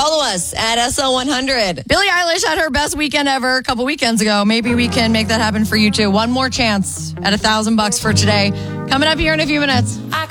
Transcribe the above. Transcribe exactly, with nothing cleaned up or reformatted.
Follow us at S L one hundred. Billie Eilish had her best weekend ever a couple weekends ago. Maybe we can make that happen for you too. One more chance at a thousand bucks for today. Coming up here in a few minutes. I